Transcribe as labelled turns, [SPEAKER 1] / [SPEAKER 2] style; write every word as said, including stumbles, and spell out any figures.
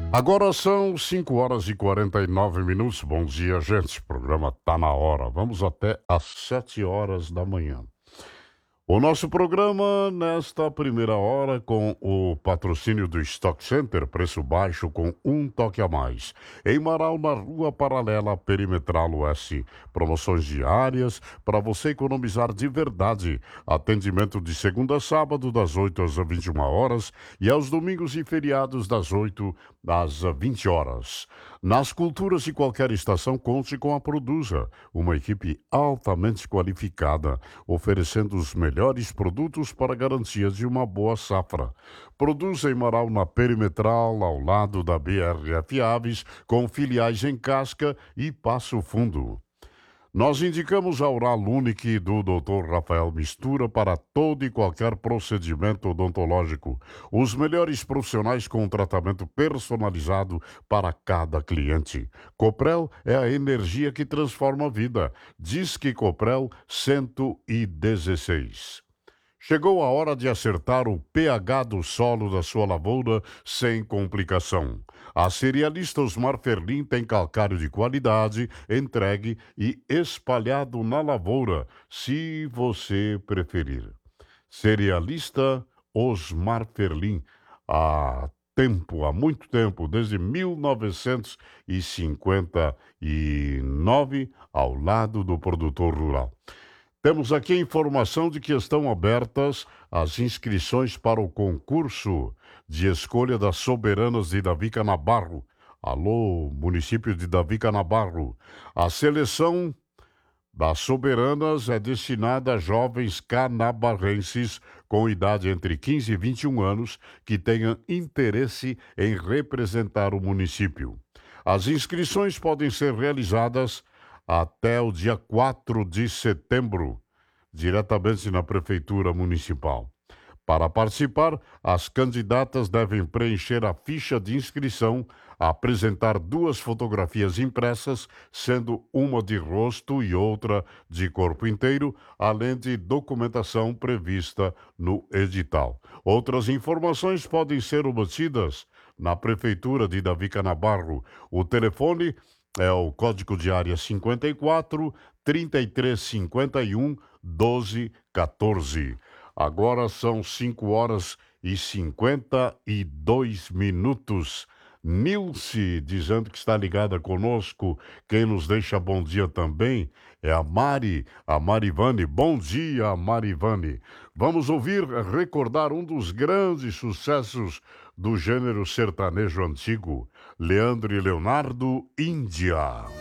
[SPEAKER 1] Agora são cinco horas e quarenta e nove minutos. Bom dia, gente. O programa tá na hora. Vamos até às sete horas da manhã. O nosso programa nesta primeira hora com o patrocínio do Stock Center, preço baixo com um toque a mais. Em Marau, na Rua Paralela Perimetral Oeste. Promoções diárias para você economizar de verdade. Atendimento de segunda a sábado, das oito às vinte e uma horas e aos domingos e feriados, das oito às vinte horas. Nas culturas de qualquer estação, conte com a Produza, uma equipe altamente qualificada, oferecendo os melhores produtos para garantia de uma boa safra. Produza em Marau, na Perimetral, ao lado da B R F Aves, com filiais em Casca e Passo Fundo. Nós indicamos a Oral Unique do doutor Rafael Mistura para todo e qualquer procedimento odontológico. Os melhores profissionais com um tratamento personalizado para cada cliente. Coprel é a energia que transforma a vida. Disque Coprel cento e dezesseis. Chegou a hora de acertar o pH do solo da sua lavoura sem complicação. A cerealista Osmar Ferlin tem calcário de qualidade, entregue e espalhado na lavoura, se você preferir. Cerealista Osmar Ferlin, há tempo, há muito tempo, desde mil novecentos e cinquenta e nove, ao lado do produtor rural. Temos aqui a informação de que estão abertas as inscrições para o concurso de escolha das soberanas de Davi Canabarro. Alô, município de Davi Canabarro. A seleção das soberanas é destinada a jovens canabarrenses com idade entre quinze e vinte e um anos que tenham interesse em representar o município. As inscrições podem ser realizadas até o dia quatro de setembro, diretamente na Prefeitura Municipal. Para participar, as candidatas devem preencher a ficha de inscrição, apresentar duas fotografias impressas, sendo uma de rosto e outra de corpo inteiro, além de documentação prevista no edital. Outras informações podem ser obtidas na Prefeitura de Davi Canabarro. O telefone é o código de área cinquenta e quatro, trinta e três cinquenta e um, doze quatorze. Agora são cinco horas e cinquenta e dois minutos. Nilce dizendo que está ligada conosco. Quem nos deixa bom dia também é a Mari, a Marivane. Bom dia, Marivane. Vamos ouvir, recordar um dos grandes sucessos do gênero sertanejo antigo, Leandro e Leonardo, Índia.